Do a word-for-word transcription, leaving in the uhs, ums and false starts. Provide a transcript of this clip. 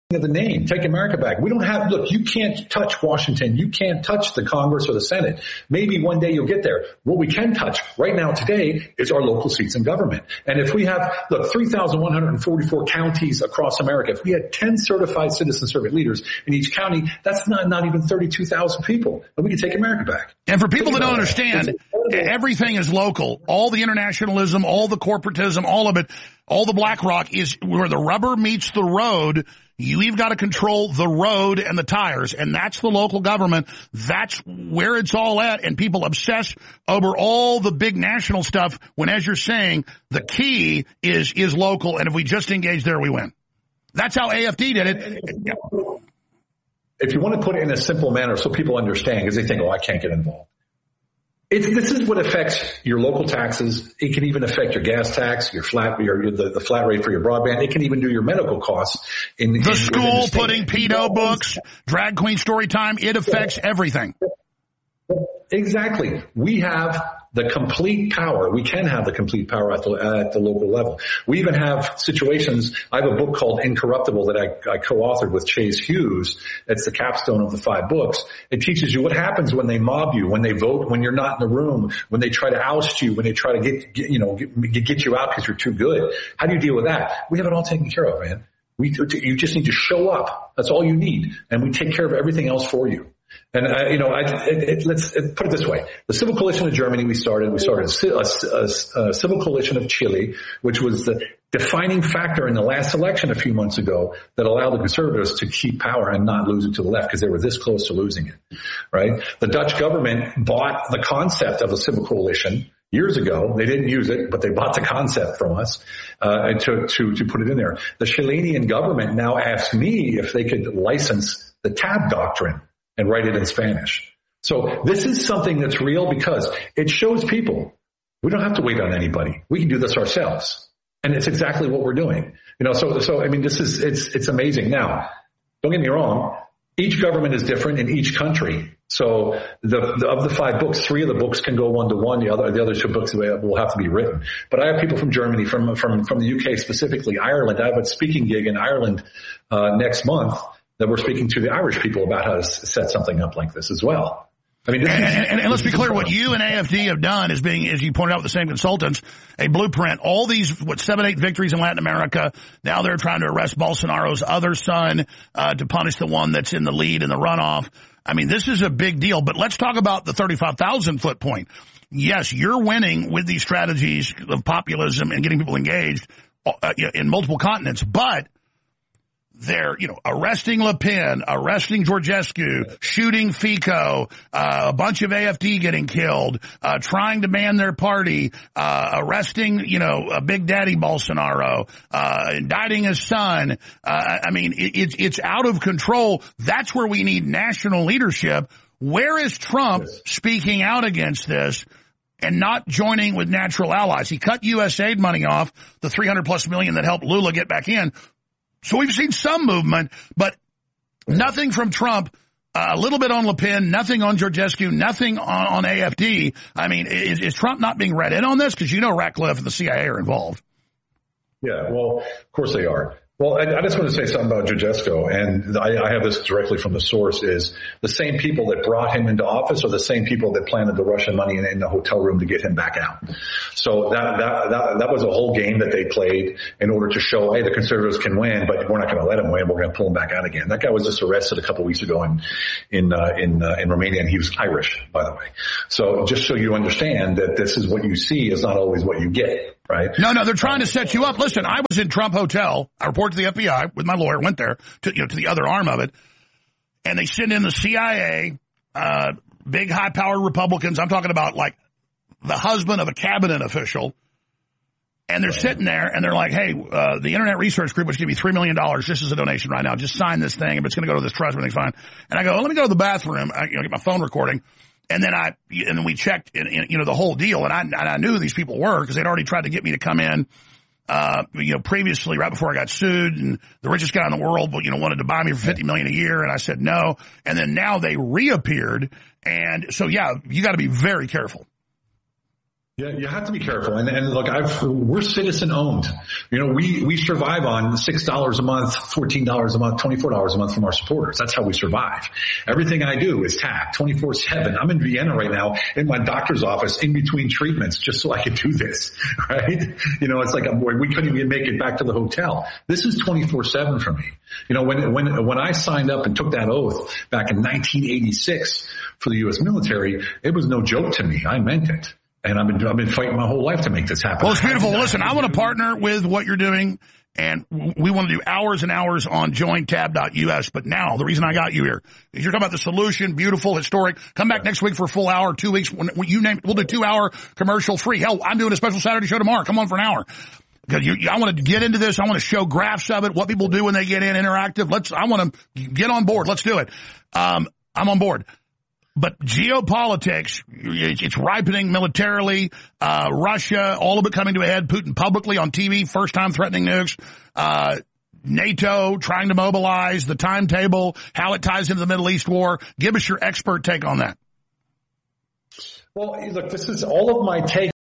of the name, take America back. We don't have, look, you can't touch Washington. You can't touch the Congress or the Senate. Maybe one day you'll get there. What we can touch right now today is our local seats in government. And if we have, look, three thousand one hundred forty-four counties across America, if we had ten certified citizen survey leaders in each county, that's not, not even thirty-two thousand people. And we can take America back. And for people that don't understand, everything is local. All the internationalism, all the corporatism, all of it, all the BlackRock is where the rubber meets the road. You've got to control the road and the tires, and that's the local government. That's where it's all at, and people obsess over all the big national stuff when, as you're saying, the key is is local, and if we just engage there, we win. That's how A F D did it. If you want to put it in a simple manner so people understand, because they think, oh, I can't get involved. It's, this is what affects your local taxes. It can even affect your gas tax, your flat, your, the, the flat rate for your broadband. It can even do your medical costs. In the in, school the putting pedo books, drag queen story time. It affects everything. Exactly. We have the complete power. We can have the complete power at the, at the local level. We even have situations. I have a book called Incorruptible that I, I co-authored with Chase Hughes. It's the capstone of the five books. It teaches you what happens when they mob you, when they vote, when you're not in the room, when they try to oust you, when they try to get, get you know, get, get you out because you're too good. How do you deal with that? We have it all taken care of, man. We, you just need to show up. That's all you need. And we take care of everything else for you. And, uh, you know, I, it, it, let's it, put it this way. The Civil Coalition of Germany, we started, we started a, a, a Civil Coalition of Chile, which was the defining factor in the last election a few months ago that allowed the conservatives to keep power and not lose it to the left because they were this close to losing it, right? The Dutch government bought the concept of a civil coalition years ago. They didn't use it, but they bought the concept from us, uh, to, to, to put it in there. The Chilean government now asks me if they could license the Tabb Doctrine and write it in Spanish. So this is something that's real because it shows people we don't have to wait on anybody. We can do this ourselves. And it's exactly what we're doing. You know, so, so, I mean, this is, it's, it's amazing. Now, don't get me wrong. Each government is different in each country. So the, the of the five books, three of the books can go one to one. The other, the other two books will have to be written. But I have people from Germany, from, from, from the U K, specifically Ireland. I have a speaking gig in Ireland, uh, next month that we're speaking to the Irish people about how to set something up like this as well. I mean, this and, is, and, and let's be clear, what you and A F D have done is being, as you pointed out with the same consultants, a blueprint. All these, what, seven, eight victories in Latin America. Now they're trying to arrest Bolsonaro's other son, uh, to punish the one that's in the lead in the runoff. I mean, this is a big deal, but let's talk about the thirty-five thousand foot point. Yes, you're winning with these strategies of populism and getting people engaged uh, in multiple continents, but they're, you know, arresting Le Pen, arresting Georgescu, shooting Fico, uh, a bunch of A F D getting killed, uh, trying to ban their party, uh, arresting, you know, uh, Big Daddy Bolsonaro, uh, indicting his son. Uh, I mean, it, it's, it's out of control. That's where we need national leadership. Where is Trump yes. speaking out against this and not joining with natural allies? He cut U S aid money off, the three hundred plus million that helped Lula get back in. So we've seen some movement, but nothing from Trump, uh, a little bit on Le Pen, nothing on Georgescu, nothing on, on A F D. I mean, is, is Trump not being read in on this? Because you know Ratcliffe and the C I A are involved. Yeah, well, of course they are. Well, I, I just want to say something about Georgescu, and I, I have this directly from the source, is the same people that brought him into office are the same people that planted the Russian money in, in the hotel room to get him back out. So that, that, that, that was a whole game that they played in order to show, hey, the conservatives can win, but we're not going to let him win. We're going to pull him back out again. That guy was just arrested a couple of weeks ago in, in, uh, in, uh, in Romania, and he was Irish, by the way. So just so you understand that this is what you see is not always what you get. Right? No, no, they're trying to set you up. Listen, I was in Trump Hotel. I reported to the F B I with my lawyer, went there to, you know, to the other arm of it. And they send in the C I A, uh, big high powered Republicans. I'm talking about like the husband of a cabinet official. And they're right. sitting there and they're like, hey, uh, the Internet Research Group was going to give you three million dollars. This is a donation right now. Just sign this thing. If it's going to go to this trust, everything's fine. And I go, well, let me go to the bathroom. I, you know, get my phone recording. And then I, and then we checked, in, in, you know, the whole deal, and I, and I knew who these people were because they'd already tried to get me to come in, uh, you know, previously, right before I got sued, and the richest guy in the world, you know, wanted to buy me for fifty million dollars a year, and I said no. And then now they reappeared, and so yeah, you got to be very careful. Yeah, you have to be careful. And, and look, I've, we're citizen owned. You know, we, we survive on six dollars a month, fourteen dollars a month, twenty-four dollars a month from our supporters. That's how we survive. Everything I do is tagged twenty-four seven. I'm in Vienna right now in my doctor's office in between treatments just so I can do this, right? You know, it's like a, we couldn't even make it back to the hotel. This is twenty-four seven for me. You know, when, when, when I signed up and took that oath back in nineteen eighty-six for the U S military, it was no joke to me. I meant it. And I've been, I've been fighting my whole life to make this happen. Well, it's beautiful. Listen, I want to partner with what you're doing, and we want to do hours and hours on join tab dot U S. But now, the reason I got you here is you're talking about the solution, beautiful, historic. Come back next week for a full hour, two weeks. When you name it, we'll do two hour commercial free. Hell, I'm doing a special Saturday show tomorrow. Come on for an hour. Because you, I want to get into this. I want to show graphs of it, what people do when they get in, interactive. Let's, I want to get on board. Let's do it. Um, I'm on board. But geopolitics, it's ripening militarily. Uh, Russia, all of it coming to a head. Putin publicly on T V, first time threatening nukes. Uh, NATO trying to mobilize, the timetable, how it ties into the Middle East war. Give us your expert take on that. Well, look, this is all of my take.